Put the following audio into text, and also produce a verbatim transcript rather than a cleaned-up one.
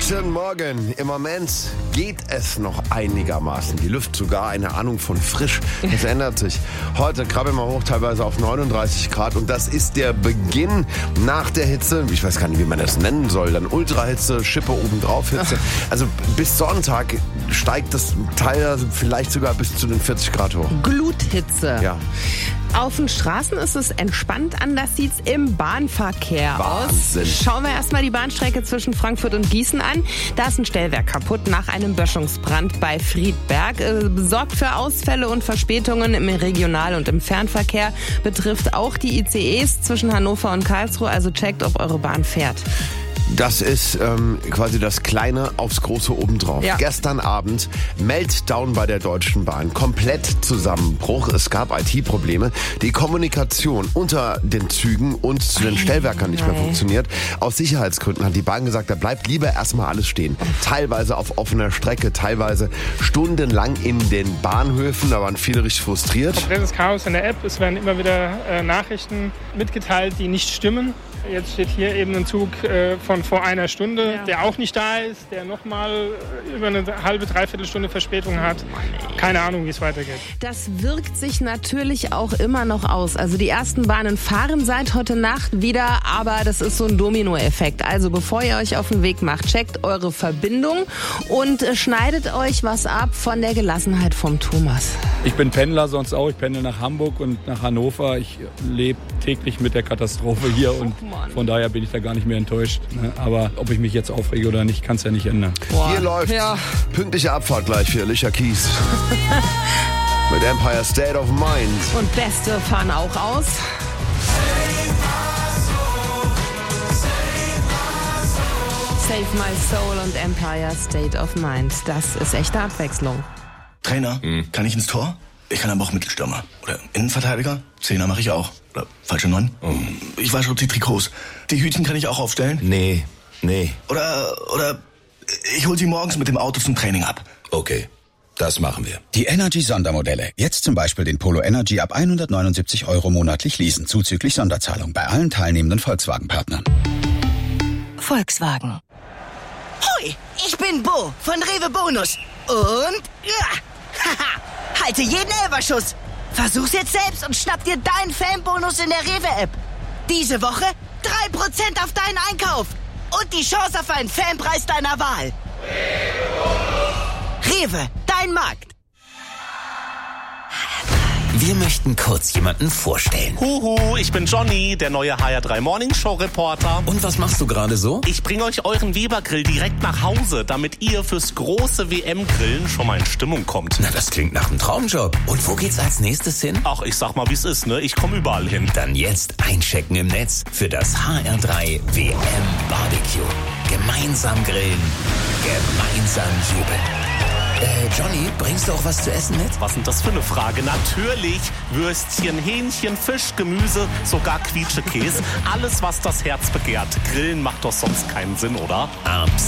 Guten Morgen. Im Moment geht es noch einigermaßen. Die Luft sogar eine Ahnung von frisch. Das ändert sich. Heute krabbeln wir hoch teilweise auf neununddreißig Grad und das ist der Beginn nach der Hitze. Ich weiß gar nicht, wie man das nennen soll. Dann Ultrahitze, Schippe obendrauf Hitze. Also bis Sonntag steigt das teilweise vielleicht sogar bis zu den vierzig Grad hoch. Gluthitze. Ja. Auf den Straßen ist es entspannt, anders sieht's im Bahnverkehr Wahnsinn. aus. Schauen wir erstmal die Bahnstrecke zwischen Frankfurt und Gießen an. Da ist ein Stellwerk kaputt nach einem Böschungsbrand bei Friedberg. Äh, sorgt für Ausfälle und Verspätungen im Regional- und im Fernverkehr. Betrifft auch die I C Es zwischen Hannover und Karlsruhe. Also checkt, ob eure Bahn fährt. Das ist ähm, quasi das Kleine aufs Große obendrauf. Ja. Gestern Abend Meltdown bei der Deutschen Bahn. Komplett Zusammenbruch. Es gab I T-Probleme. Die Kommunikation unter den Zügen und zu den Stellwerkern nicht mehr funktioniert. Aus Sicherheitsgründen hat die Bahn gesagt, da bleibt lieber erstmal alles stehen. Teilweise auf offener Strecke, teilweise stundenlang in den Bahnhöfen. Da waren viele richtig frustriert. Komplettes Chaos in der App. Es werden immer wieder äh, Nachrichten mitgeteilt, die nicht stimmen. Jetzt steht hier eben ein Zug äh, von vor einer Stunde, ja. der auch nicht da ist, der nochmal über eine halbe, dreiviertel Stunde Verspätung hat. Keine Ahnung, wie es weitergeht. Das wirkt sich natürlich auch immer noch aus. Also die ersten Bahnen fahren seit heute Nacht wieder, aber das ist so ein Dominoeffekt. Also bevor ihr euch auf den Weg macht, checkt eure Verbindung und äh, schneidet euch was ab von der Gelassenheit vom Thomas. Ich bin Pendler sonst auch. Ich pendel nach Hamburg und nach Hannover. Ich lebe täglich mit der Katastrophe hier und von daher bin ich da gar nicht mehr enttäuscht. Aber ob ich mich jetzt aufrege oder nicht, kann es ja nicht ändern. Boah. Hier läuft ja. pünktliche Abfahrt gleich für Alicia Keys. Mit Empire State of Mind. Und Beste fahren auch aus. Save My Soul und Empire State of Mind. Das ist echte Abwechslung. Trainer, hm. kann ich ins Tor? Ich kann aber auch Mittelstürmer. Oder Innenverteidiger? Zehner mache ich auch. Oder falsche Neun? Oh. Ich wasche die Trikots. Die Hütchen kann ich auch aufstellen? Nee, nee. Oder, oder ich hol sie morgens mit dem Auto zum Training ab. Okay, das machen wir. Die Energy-Sondermodelle. Jetzt zum Beispiel den Polo Energy ab hundertneunundsiebzig Euro monatlich leasen. Zuzüglich Sonderzahlung bei allen teilnehmenden Volkswagen-Partnern. Volkswagen. Hoi, ich bin Bo von Rewe Bonus. Und ja, haha, halte jeden Elferschuss. Versuch's jetzt selbst und schnapp dir deinen Fanbonus in der Rewe-App. Diese Woche drei Prozent auf deinen Einkauf. Und die Chance auf einen Fanpreis deiner Wahl. Rewe, dein Markt. Wir möchten kurz jemanden vorstellen. Huhu, ich bin Johnny, der neue H R drei Morning Show Reporter. Und was machst du gerade so? Ich bringe euch euren Weber-Grill direkt nach Hause, damit ihr fürs große W M-Grillen schon mal in Stimmung kommt. Na, das klingt nach einem Traumjob. Und wo geht's als nächstes hin? Ach, ich sag mal, wie's ist, ne? Ich komme überall hin. Dann jetzt einchecken im Netz für das H R drei W M-Barbecue. Gemeinsam grillen, gemeinsam jubeln. Äh, Johnny, bringst du auch was zu essen mit? Was ist das für eine Frage? Natürlich Würstchen, Hähnchen, Fisch, Gemüse, sogar Quietschekäse. Alles, was das Herz begehrt. Grillen macht doch sonst keinen Sinn, oder? Absolut.